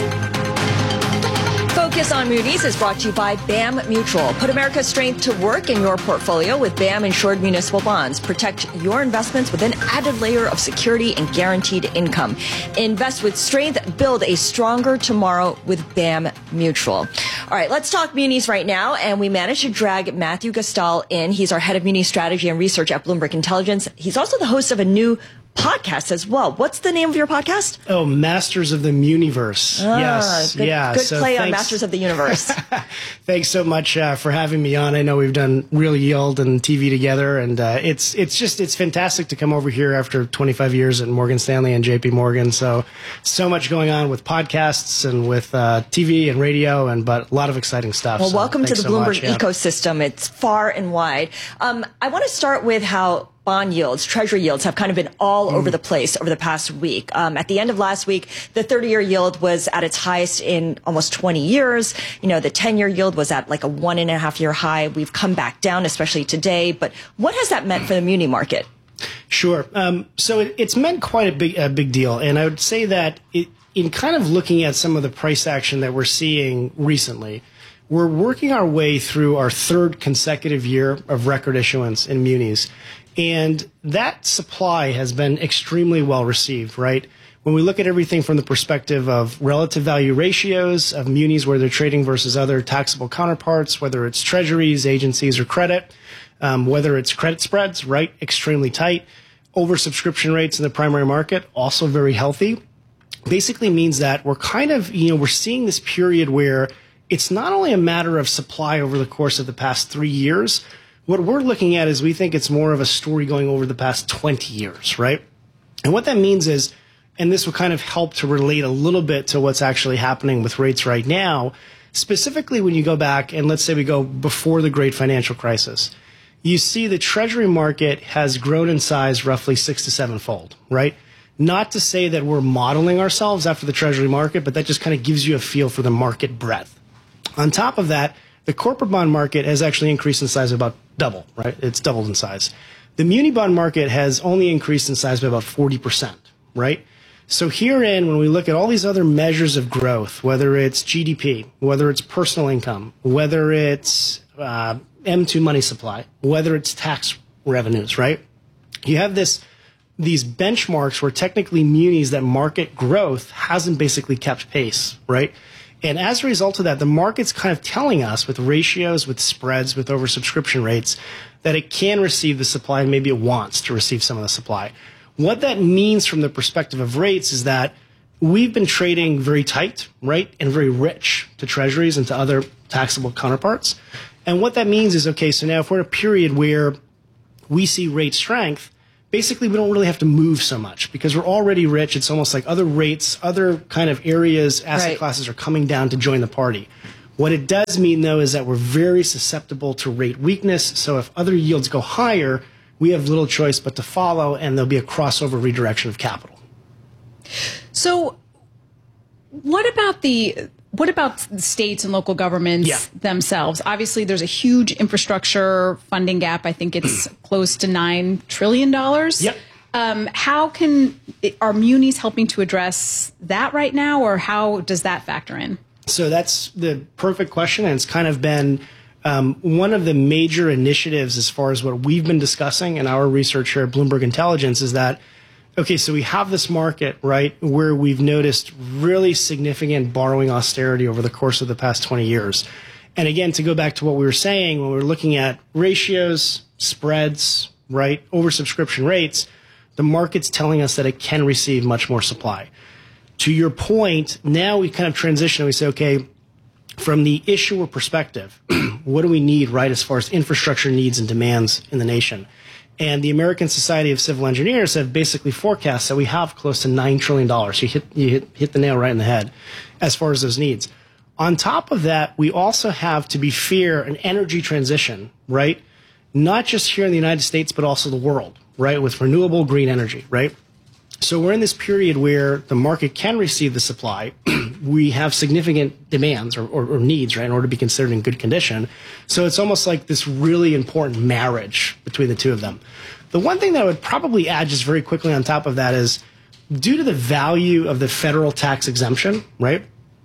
Focus on Munis is brought to you by B A M Mutual. Put America's strength to work in your portfolio with B A M insured municipal bonds. Protect your investments with an added layer of security and guaranteed income. Invest with strength. Build a stronger tomorrow with B A M Mutual. All right, let's talk Munis right now. And we managed to drag Matthew Gastal in. He's our head of Muni strategy and research at Bloomberg Intelligence. He's also the host of a new podcast as well. What's the name of your podcast? Oh, Masters of the Muniverse. Ah, yes. Good, yeah. Good so play thanks. on Masters of the Universe. Thanks so much uh, for having me on. I know we've done Real Yield and T V together, and uh, it's it's just it's fantastic to come over here after twenty-five years at Morgan Stanley and J P Morgan. So so much going on with podcasts and with uh, T V and radio, and but a lot of exciting stuff. Well, so welcome to the so Bloomberg much, yeah. ecosystem. It's far and wide. Um, I want to start with how bond yields, treasury yields have kind of been all mm. over the place over the past week. Um, at the end of last week, the thirty-year yield was at its highest in almost twenty years. You know, the ten-year yield was at like a one and a half year high. We've come back down, especially today. But what has that meant for the muni market? Sure. Um, so it, it's meant quite a big, a big deal. And I would say that it, in kind of looking at some of the price action that we're seeing recently, we're working our way through our third consecutive year of record issuance in munis. And that supply has been extremely well received, right? When we look at everything from the perspective of relative value ratios of munis where they're trading versus other taxable counterparts, whether it's treasuries, agencies, or credit, um, whether it's credit spreads, right? Extremely tight. Oversubscription rates in the primary market, also very healthy. Basically means that we're kind of, you know, we're seeing this period where it's not only a matter of supply over the course of the past three years. What we're looking at is we think it's more of a story going over the past twenty years, right? And what that means is, and this will kind of help to relate a little bit to what's actually happening with rates right now, specifically when you go back and let's say we go before the great financial crisis, you see the treasury market has grown in size roughly six to sevenfold, right? Not to say that we're modeling ourselves after the treasury market, but that just kind of gives you a feel for the market breadth. On top of that, the corporate bond market has actually increased in size about double, right? It's doubled in size. The muni bond market has only increased in size by about forty percent, right? So herein, when we look at all these other measures of growth, whether it's G D P, whether it's personal income, whether it's uh, M two money supply, whether it's tax revenues, right? You have this these benchmarks where technically munis that market growth hasn't basically kept pace, right? And as a result of that, the market's kind of telling us with ratios, with spreads, with oversubscription rates, that it can receive the supply and maybe it wants to receive some of the supply. What that means from the perspective of rates is that we've been trading very tight, right, and very rich to treasuries and to other taxable counterparts. And what that means is, okay, so now if we're in a period where we see rate strength, basically we don't really have to move so much because we're already rich. It's almost like other rates, other kind of areas, asset Right. classes are coming down to join the party. What it does mean, though, is that we're very susceptible to rate weakness. So if other yields go higher, we have little choice but to follow, and there'll be a crossover redirection of capital. So what about the what about the states and local governments Yeah. themselves? Obviously, there's a huge infrastructure funding gap. I think it's close to nine trillion dollars. Yep. Um, how can are munis helping to address that right now, or how does that factor in? So that's the perfect question, and it's kind of been um, one of the major initiatives as far as what we've been discussing in our research here at Bloomberg Intelligence is that, okay, so we have this market, right, where we've noticed really significant borrowing austerity over the course of the past twenty years. And again, to go back to what we were saying, when we were looking at ratios, spreads, right, oversubscription rates, the market's telling us that it can receive much more supply. To your point, now we kind of transition and we say, okay, from the issuer perspective, what do we need, right, as far as infrastructure needs and demands in the nation? And the American Society of Civil Engineers have basically forecast that we have close to nine trillion dollars. You hit, you hit, hit the nail right in the head as far as those needs. On top of that, we also have, to be fair, an energy transition, right? Not just here in the United States, but also the world, right, with renewable green energy, right? So we're in this period where the market can receive the supply. We have significant demands or, or, or needs, right, in order to be considered in good condition. So it's almost like this really important marriage between the two of them. The one thing that I would probably add just very quickly on top of that is due to the value of the federal tax exemption, right,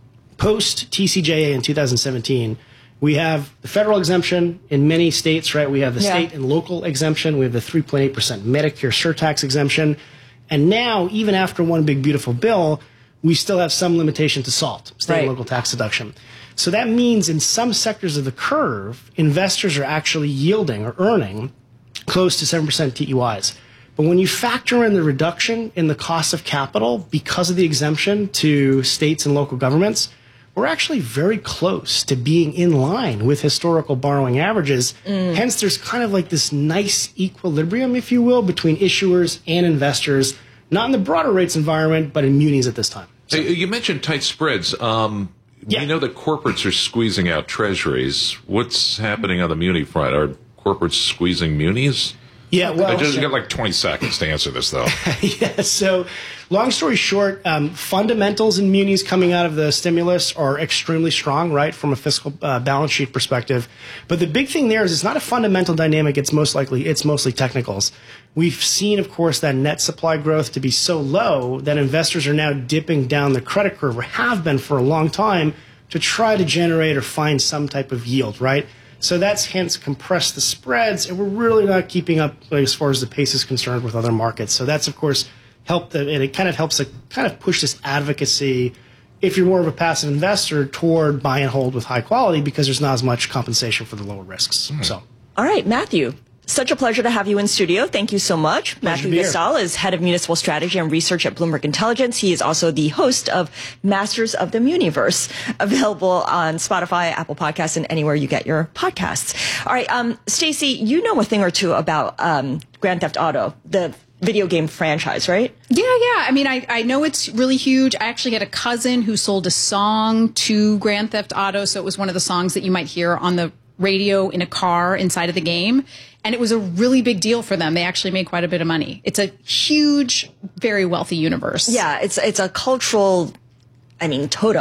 post T C J A in two thousand seventeen, we have the federal exemption in many states, right? We have the Yeah. state and local exemption. We have the three point eight percent Medicare surtax exemption. And now, even after one big, beautiful bill, we still have some limitation to SALT, state Right. and local tax deduction. So that means in some sectors of the curve, investors are actually yielding or earning close to seven percent T E Ys. But when you factor in the reduction in the cost of capital because of the exemption to states and local governments, we're actually very close to being in line with historical borrowing averages. Mm. Hence, there's kind of like this nice equilibrium, if you will, between issuers and investors, not in the broader rates environment, but in munis at this time. So, Hey, you mentioned tight spreads. Um, Yeah. We know that corporates are squeezing out treasuries. What's happening on the muni front? Are corporates squeezing munis? yeah, well, I just so- got like twenty seconds to answer this, though. yeah, so long story short, um, fundamentals in munis coming out of the stimulus are extremely strong, right, from a fiscal uh, balance sheet perspective. But the big thing there is it's not a fundamental dynamic. It's most likely, it's mostly technicals. We've seen, of course, that net supply growth to be so low that investors are now dipping down the credit curve, or have been for a long time, to try to generate or find some type of yield, right? So that's hence compressed the spreads, and we're really not keeping up as far as the pace is concerned with other markets. So that's, of course, helped, the, and it kind of helps to kind of push this advocacy, if you're more of a passive investor, toward buy and hold with high quality because there's not as much compensation for the lower risks. Mm. So, All right, Matthew. Such a pleasure to have you in studio. Thank you so much. Matthew to be here. Gastal is head of municipal strategy and research at Bloomberg Intelligence. He is also the host of Masters of the Muniverse, available on Spotify, Apple Podcasts, and anywhere you get your podcasts. All right, um, Stacey, you know a thing or two about um, Grand Theft Auto, the video game franchise, right? Yeah, yeah. I mean, I, I know it's really huge. I actually had a cousin who sold a song to Grand Theft Auto, so it was one of the songs that you might hear on the radio in a car inside of the game. And it was a really big deal for them. They actually made quite a bit of money. It's a huge, very wealthy universe. Yeah, it's it's a cultural, I mean, totem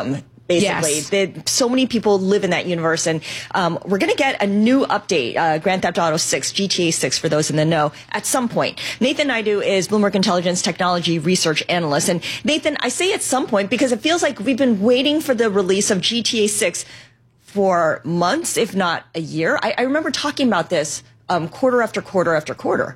basically. Yes. The, so many people live in that universe. And um, we're going to get a new update, uh, Grand Theft Auto six, G T A six, for those in the know, at some point. Nathan Naidu is Bloomberg Intelligence Technology Research Analyst. And Nathan, I say at some point because it feels like we've been waiting for the release of G T A six for months, if not a year. I, I remember talking about this um, quarter after quarter after quarter.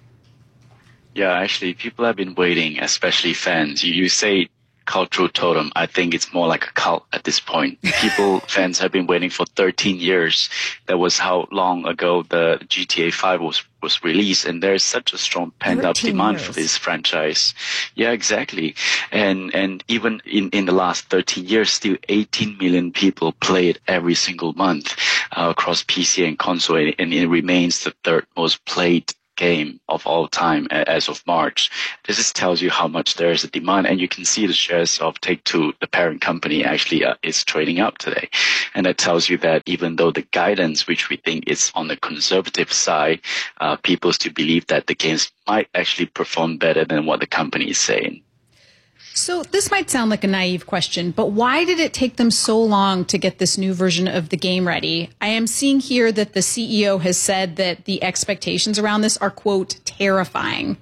Yeah, actually, people have been waiting, especially fans. You, you say cultural totem. I think it's more like a cult at this point. People, fans have been waiting for thirteen years. That was how long ago the G T A five was, was released. And there's such a strong pent-up demand years. for this franchise. Yeah, exactly. And, and even in, in the last thirteen years, still eighteen million people play it every single month uh, across P C and console. And, and it remains the third most played game of all time as of March. This just tells you how much there is a demand, and you can see the shares of Take-Two, the parent company, actually uh, is trading up today. And that tells you that even though the guidance, which we think is on the conservative side, uh, people still believe that the games might actually perform better than what the company is saying. So this might sound like a naive question, but why did it take them so long to get this new version of the game ready? I am seeing here that the C E O has said that the expectations around this are, quote, terrifying.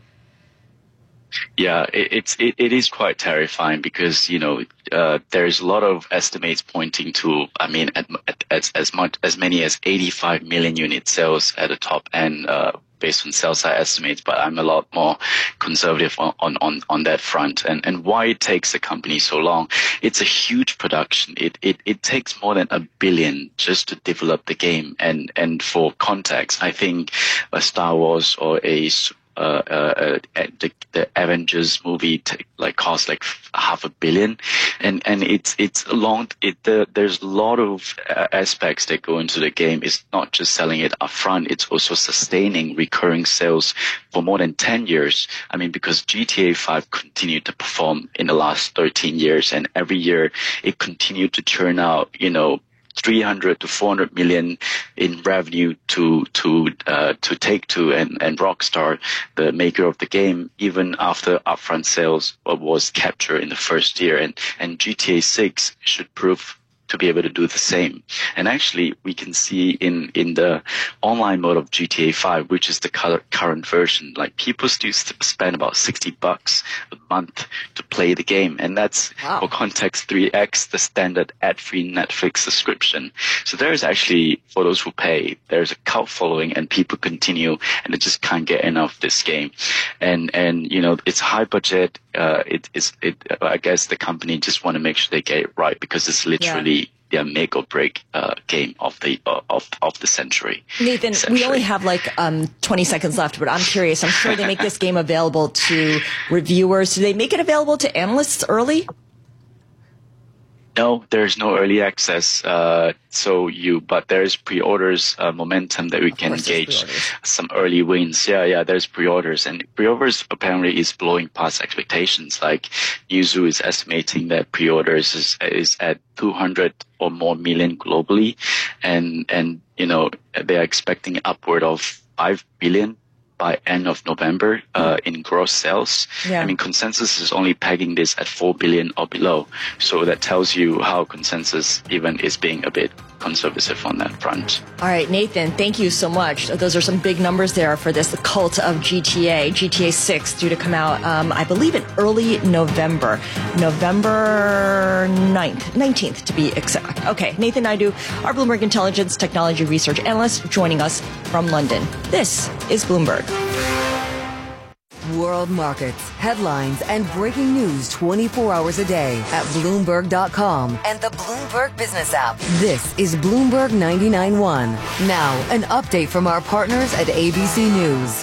Yeah, it, it's it, it is quite terrifying because, you know, uh, there's a lot of estimates pointing to, I mean, at, at, as as much as many as eighty-five million unit sales at the top end, uh, based on sell side estimates. But I'm a lot more conservative on, on, on, on that front. And and why it takes the company so long? It's a huge production. It it it takes more than a billion just to develop the game. And and for context, I think a Star Wars or a Uh, uh, uh, the, the Avengers movie t- like cost like half a billion, and and it's it's a long. It the, there's a lot of uh, aspects that go into the game. It's not just selling it upfront; it's also sustaining recurring sales for more than ten years. I mean, because G T A five continued to perform in the last thirteen years, and every year it continued to churn out, you know, three hundred to four hundred million in revenue to to uh, to Take-Two and, and Rockstar, the maker of the game, even after upfront sales was captured in the first year. And, and G T A six should prove to be able to do the same. And actually, we can see in, in the online mode of G T A five, which is the current version, like people still spend about sixty bucks a month to play the game. And that's, wow, for context, three X the standard ad-free Netflix subscription. So there's actually, for those who pay, there's a cult following and people continue and they just can't get enough of this game. And, and, you know, it's high budget. Uh, it is, it, I guess the company just want to make sure they get it right because it's literally, yeah, the make or break uh, game of the uh, of of the century. Nathan, we only have like um, twenty seconds left, but I'm curious. I'm sure they make this game available to reviewers. Do they make it available to analysts early? No, there's no early access. Uh, so you, but there's pre-orders uh, momentum that we can gauge some early wins. Yeah, yeah, there's pre-orders, and pre-orders apparently is blowing past expectations. Like Newzoo is estimating that pre-orders is is at two hundred or more million globally, and and you know they are expecting upward of five billion by end of November uh, in gross sales. Yeah. I mean, Consensus is only pegging this at four billion or below. So that tells you how Consensus even is being a bit conservative on that front. All right, Nathan, thank you so much. Those are some big numbers there for this cult of G T A. G T A six due to come out, um, I believe, in early November. November ninth, nineteenth to be exact. Okay, Nathan Naidu, our Bloomberg Intelligence Technology Research Analyst, joining us from London. This is Bloomberg. World markets, headlines, and breaking news twenty-four hours a day at Bloomberg dot com and the Bloomberg Business app. This is Bloomberg ninety-nine point one. Now, an update from our partners at A B C News.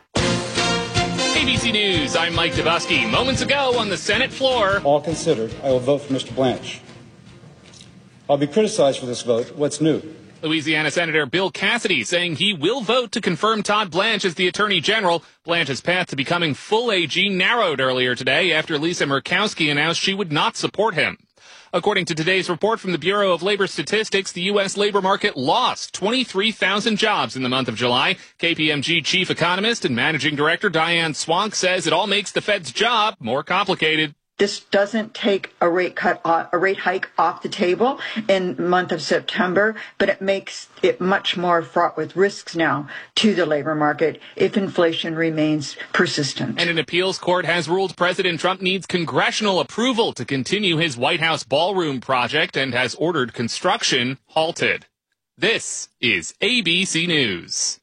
A B C News, I'm Mike Dubusky. Moments ago on the Senate floor. All considered, I will vote for Mister Blanche. I'll be criticized for this vote. What's new? Louisiana Senator Bill Cassidy saying he will vote to confirm Todd Blanche as the Attorney General. Blanche's path to becoming full A G narrowed earlier today after Lisa Murkowski announced she would not support him. According to today's report from the Bureau of Labor Statistics, the U S labor market lost twenty-three thousand jobs in the month of July. K P M G chief economist and managing director Diane Swank says it all makes the Fed's job more complicated. This doesn't take a rate cut, a rate hike off the table in the month of September, but it makes it much more fraught with risks now to the labor market if inflation remains persistent. And an appeals court has ruled President Trump needs congressional approval to continue his White House ballroom project and has ordered construction halted. This is A B C News.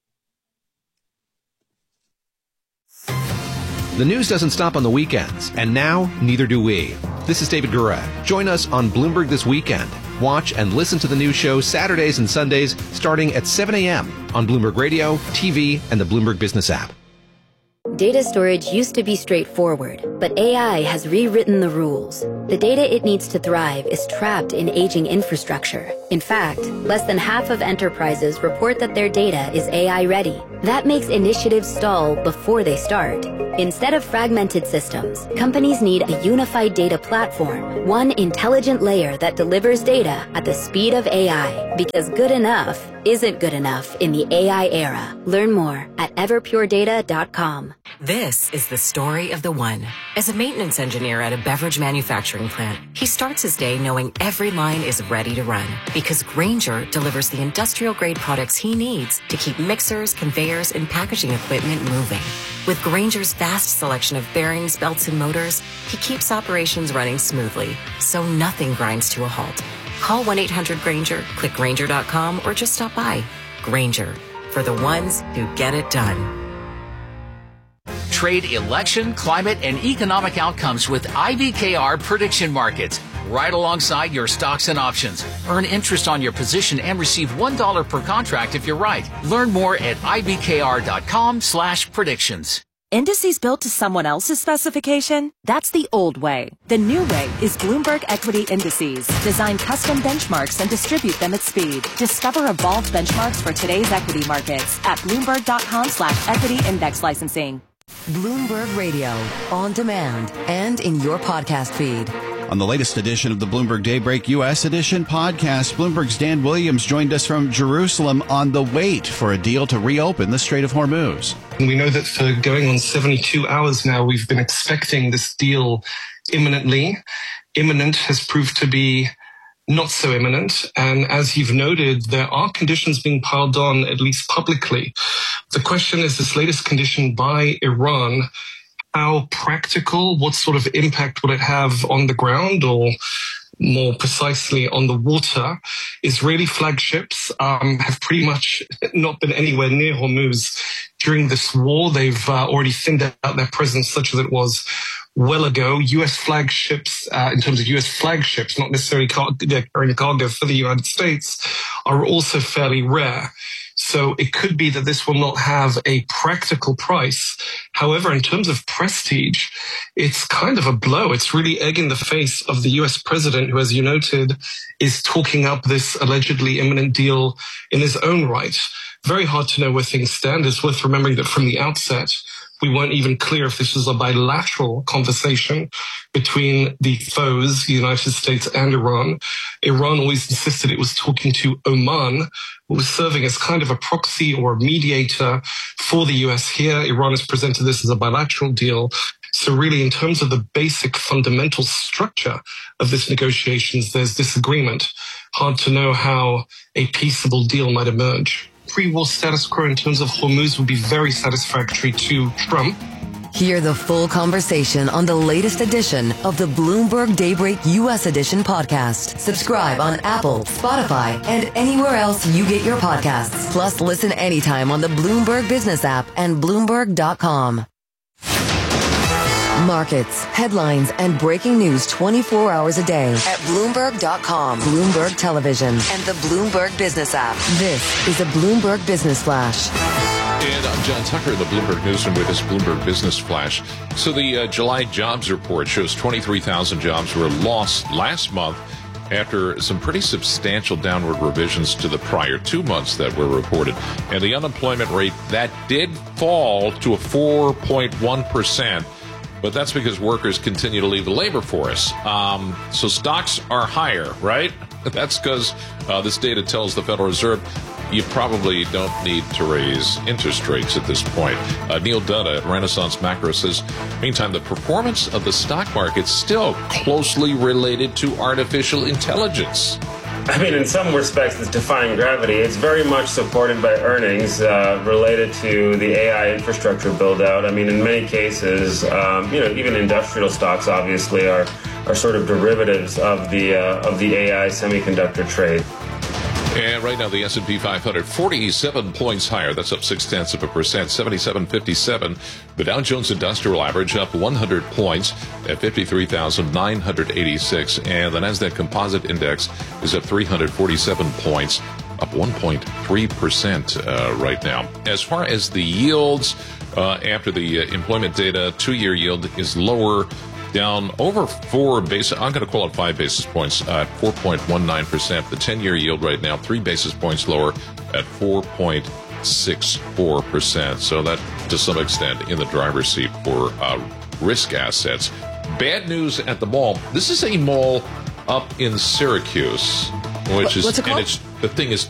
The news doesn't stop on the weekends, and now neither do we. This is David Gura. Join us on Bloomberg This Weekend. Watch and listen to the news show Saturdays and Sundays starting at seven a.m. on Bloomberg Radio, T V, and the Bloomberg Business app. Data storage used to be straightforward, but A I has rewritten the rules. The data it needs to thrive is trapped in aging infrastructure. In fact, less than half of enterprises report that their data is A I ready. That makes initiatives stall before they start. Instead of fragmented systems, companies need a unified data platform, one intelligent layer that delivers data at the speed of A I, because good enough isn't good enough in the A I era. Learn more at everpure data dot com. This is the story of the one. As a maintenance engineer at a beverage manufacturing plant, he starts his day knowing every line is ready to run because Grainger delivers the industrial-grade products he needs to keep mixers, conveyors, and packaging equipment moving. With Grainger's vast selection of bearings, belts, and motors, he keeps operations running smoothly, so nothing grinds to a halt. Call one eight hundred Grainger, click Grainger dot com, or just stop by. Grainger, for the ones who get it done. Trade election, climate, and economic outcomes with I B K R Prediction Markets. Right alongside your stocks and options. Earn interest on your position and receive one dollar per contract if you're right. Learn more at I B K R dot com slash predictions. Indices built to someone else's specification? That's the old way. The new way is Bloomberg Equity Indices. Design custom benchmarks and distribute them at speed. Discover evolved benchmarks for today's equity markets at Bloomberg dot com slash equity index licensing. Bloomberg Radio, on demand, and in your podcast feed. On the latest edition of the Bloomberg Daybreak U S Edition podcast, Bloomberg's Dan Williams joined us from Jerusalem on the wait for a deal to reopen the Strait of Hormuz. We know that for going on seventy-two hours now, we've been expecting this deal imminently. Imminent has proved to be not so imminent. And as you've noted, there are conditions being piled on, at least publicly. The question is this latest condition by Iran, how practical, what sort of impact will it have on the ground, or more precisely on the water? Israeli flagships um, have pretty much not been anywhere near Hormuz during this war. They've uh, already thinned out their presence, such as it was well ago. U S flagships, uh, in terms of U S flagships, not necessarily car- carrying cargo for the United States, are also fairly rare. So it could be that this will not have a practical price. However, in terms of prestige, it's kind of a blow. It's really egg in the face of the U S president, who, as you noted, is talking up this allegedly imminent deal in his own right. Very hard to know where things stand. It's worth remembering that from the outset, we weren't even clear if this was a bilateral conversation between the foes, the United States and Iran. Iran always insisted it was talking to Oman, who was serving as kind of a proxy or a mediator for the U S here. Iran has presented this as a bilateral deal. So really, in terms of the basic fundamental structure of this negotiations, there's disagreement. Hard to know how a peaceable deal might emerge. Pre-war status quo in terms of Hormuz would be very satisfactory to Trump. Hear the full conversation on the latest edition of the Bloomberg Daybreak U S Edition podcast. Subscribe on Apple, Spotify, and anywhere else you get your podcasts. Plus, listen anytime on the Bloomberg Business app and Bloomberg dot com. Markets, headlines, and breaking news twenty-four hours a day at Bloomberg dot com, Bloomberg Television, and the Bloomberg Business app. This is a Bloomberg Business Flash. And I'm John Tucker, the Bloomberg Newsroom, with this Bloomberg Business Flash. So the uh, July jobs report shows twenty-three thousand jobs were lost last month after some pretty substantial downward revisions to the prior two months that were reported. And the unemployment rate, that did fall to a four point one percent. But that's because workers continue to leave the labor force. Um, so stocks are higher, right? That's because uh, this data tells the Federal Reserve you probably don't need to raise interest rates at this point. Uh, Neil Dutta at Renaissance Macro says, meantime, the performance of the stock market is still closely related to artificial intelligence. I mean, in some respects, it's defying gravity. It's very much supported by earnings uh, related to the A I infrastructure build-out. I mean, in many cases, um, you know, even industrial stocks obviously are are sort of derivatives of the uh, of the A I semiconductor trade. And right now, the S and P five hundred, forty-seven points higher. That's up six-tenths of a percent, seventy-seven fifty-seven. The Dow Jones Industrial Average up one hundred points at fifty-three thousand nine hundred eighty-six. And the Nasdaq Composite Index is up three hundred forty-seven points, up one point three percent uh, right now. As far as the yields, uh, after the uh, employment data, two-year yield is lower, down over four basis. I'm going to call it five basis points at four point one nine percent. The ten-year yield right now, three basis points lower at four point six four percent. So that, to some extent, in the driver's seat for uh, risk assets. Bad news at the mall. This is a mall up in Syracuse, which is, what's it called? and it's the thing is